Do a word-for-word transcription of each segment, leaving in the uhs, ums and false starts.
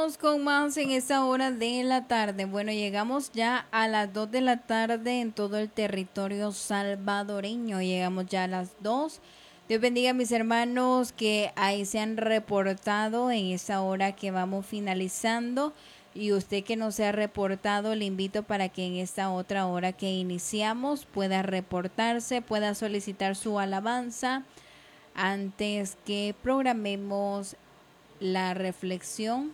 Continuamos con más en esta hora de la tarde. Bueno, llegamos ya a las dos de la tarde en todo el territorio salvadoreño. Llegamos ya a las dos. Dios bendiga a mis hermanos que ahí se han reportado en esta hora que vamos finalizando. Y usted que no se ha reportado, le invito para que en esta otra hora que iniciamos pueda reportarse, pueda solicitar su alabanza antes que programemos la reflexión.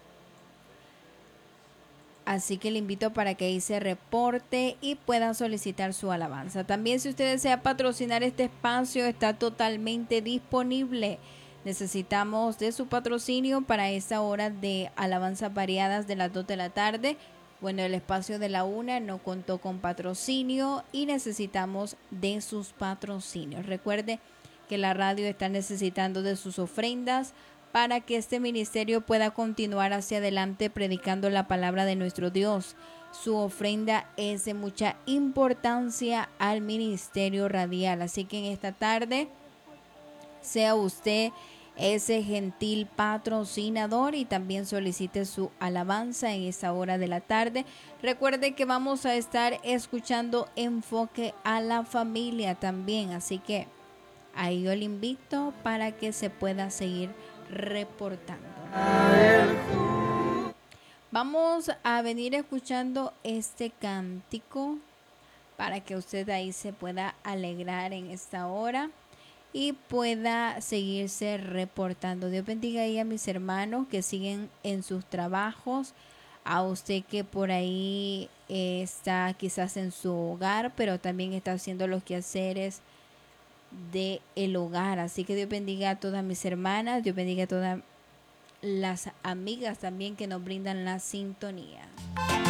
Así que le invito para que ahí se reporte y pueda solicitar su alabanza. También si usted desea patrocinar este espacio, está totalmente disponible. Necesitamos de su patrocinio para esta hora de alabanzas variadas de las dos de la tarde. Bueno, el espacio de la una no contó con patrocinio y necesitamos de sus patrocinios. Recuerde que la radio está necesitando de sus ofrendas para que este ministerio pueda continuar hacia adelante predicando la palabra de nuestro Dios. Su ofrenda es de mucha importancia al ministerio radial. Así que en esta tarde, sea usted ese gentil patrocinador y también solicite su alabanza en esta hora de la tarde. Recuerde que vamos a estar escuchando Enfoque a la Familia también. Así que ahí yo le invito para que se pueda seguir reportando. Vamos a venir escuchando este cántico para que usted ahí se pueda alegrar en esta hora y pueda seguirse reportando. Dios bendiga ahí a mis hermanos que siguen en sus trabajos, a usted que por ahí eh, está quizás en su hogar, pero también está haciendo los quehaceres de el hogar. Así que Dios bendiga a todas mis hermanas, Dios bendiga a todas las amigas también que nos brindan la sintonía.